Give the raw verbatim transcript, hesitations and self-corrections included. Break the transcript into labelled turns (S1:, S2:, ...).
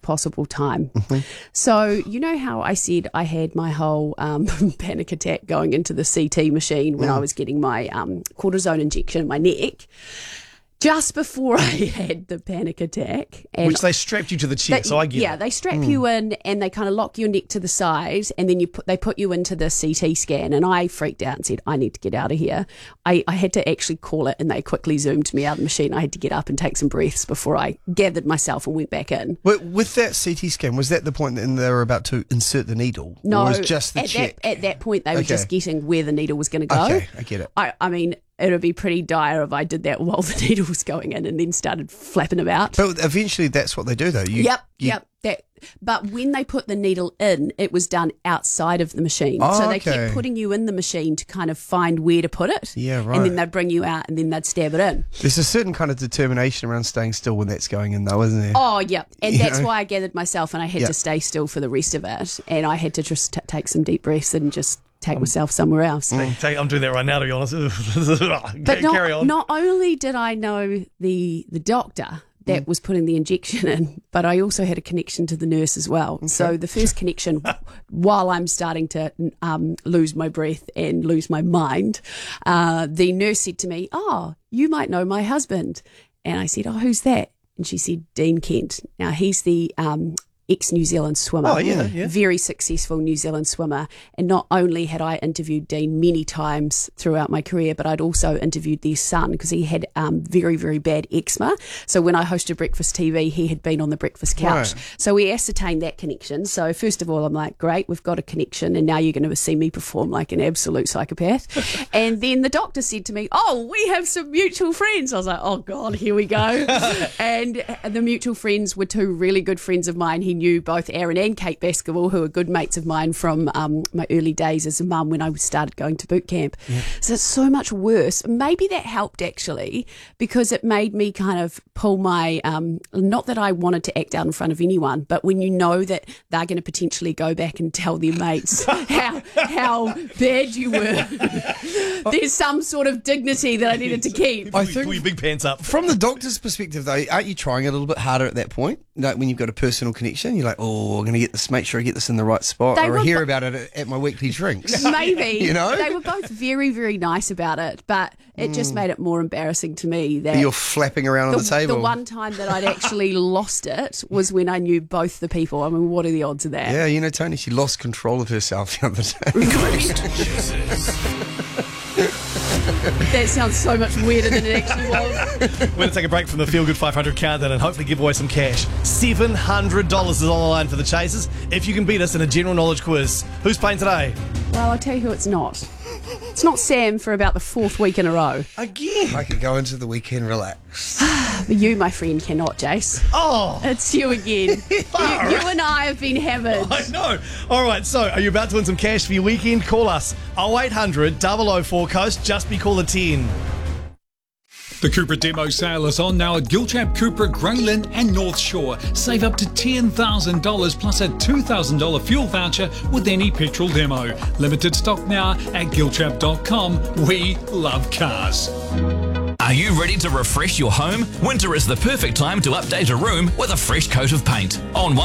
S1: possible time.
S2: Mm-hmm.
S1: So you know how I said I had my whole um, panic attack going into the C T machine when
S2: Mm.
S1: I was getting my um, cortisone injection in my neck? Just before I had the panic attack. And
S2: Which they strapped you to the chair,
S1: they,
S2: so I get
S1: Yeah,
S2: it.
S1: they strap you in and they kind of lock your neck to the side, and then you put, they put you into the C T scan, and I freaked out and said, I need to get out of here. I, I had to actually call it, and they quickly zoomed me out of the machine. I had to get up and take some breaths before I gathered myself and went back in.
S2: But with that C T scan, was that the point that they were about to insert the needle?
S1: No,
S2: Or was just the
S1: at,
S2: check?
S1: that, at that point, they were
S2: Okay.
S1: just getting where the needle was going to go.
S2: Okay, I get it.
S1: I, I mean, it would be pretty dire if I did that while the needle was going in and then started flapping about.
S2: But eventually that's what they do, though. You,
S1: Yep,
S2: you-
S1: yep. That, but when they put the needle in, it was done outside of the machine.
S2: Oh,
S1: so they
S2: okay.
S1: kept putting you in the machine to kind of find where to put it.
S2: Yeah, right.
S1: And then they'd bring you out and then they'd stab it in.
S2: There's a certain kind of determination around staying still when that's going in, though, isn't there?
S1: Oh, yeah. And
S2: You
S1: that's
S2: know?
S1: why I gathered myself and I had
S2: Yeah.
S1: to stay still for the rest of it. And I had to just t- take some deep breaths and just take myself somewhere else.
S3: Take- I'm doing that right now, to be honest.
S1: But
S3: Carry
S1: not,
S3: on.
S1: not only did I know the the doctor that was putting the injection in, but I also had a connection to the nurse as well. So the first connection, while I'm starting to um, lose my breath and lose my mind, uh, the nurse said to me, "Oh, you might know my husband." And I said, "Oh, who's that?" And she said, "Dean Kent." Now, he's the um, ex-New Zealand swimmer.
S2: Oh, yeah, yeah.
S1: Very successful New Zealand swimmer. And not only had I interviewed Dean many times throughout my career, but I'd also interviewed their son because he had um, very, very bad eczema. So when I hosted Breakfast T V, he had been on the breakfast couch.
S2: Right.
S1: So we ascertained that connection. So first of all, I'm like, great, we've got a connection, and now you're going to see me perform like an absolute psychopath. And then the doctor said to me, "Oh, we have some mutual friends." I was like, oh God, here we go. And the mutual friends were two really good friends of mine. He knew both Aaron and Kate Baskerville, who are good mates of mine from um, my early days as a mum when I started going to boot camp. Yeah. So it's so much worse. Maybe that helped actually, because it made me kind of pull my, um, not that I wanted to act out in front of anyone, but when you know that they're going to potentially go back and tell their mates how, how bad you were, there's some sort of dignity that I needed to keep.
S2: I
S3: I
S2: think-
S3: think pull your big pants up.
S2: From the doctor's perspective, though, aren't you trying a little bit harder at that point? Like when you've got a personal connection, you're like, oh, I'm going to get this, make sure I get this in the right spot,
S1: They
S2: or
S1: were
S2: I hear
S1: bo-
S2: about it at, at my weekly drinks.
S1: Maybe.
S2: You know?
S1: They were both very, very nice about it, but it just made it more embarrassing to me that
S2: You're flapping around on the table.
S1: The one time that I'd actually lost it was when I knew both the people. I mean, what are the odds of that?
S2: Yeah, you know, Tony, she lost control of herself the other day.
S1: That sounds so much weirder than it actually was.
S3: We're going to take a break from the Feel Good five hundred countdown and hopefully give away some cash. seven hundred dollars is on the line for the Chasers. If you can beat us in a general knowledge quiz. Who's playing today?
S1: Well, I'll tell you who it's not. It's not Sam for about the fourth week in a row.
S2: Again. I could go into the weekend relax.
S1: But you, my friend, cannot, Jace.
S3: Oh,
S1: It's you again. you, you and I have been hammered.
S3: I know. All right, so are you about to win some cash for your weekend? Call us oh eight hundred, double oh four coast. Just be caller ten.
S4: The Cupra demo sale is on now at Gilchap, Cupra, Grayland and North Shore. Save up to ten thousand dollars plus a two thousand dollars fuel voucher with any petrol demo. Limited stock now at gilchap dot com. We love cars.
S5: Are you ready to refresh your home? Winter is the perfect time to update a room with a fresh coat of paint. On